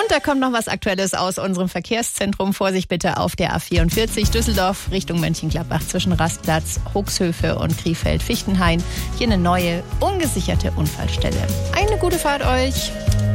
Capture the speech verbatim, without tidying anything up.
Und da kommt noch was Aktuelles aus unserem Verkehrszentrum. Vorsicht bitte auf der A vierundvierzig Düsseldorf Richtung Mönchengladbach zwischen Rastplatz, Huxhöfe und Krefeld-Fichtenhain. Hier eine neue, ungesicherte Unfallstelle. Eine gute Fahrt euch!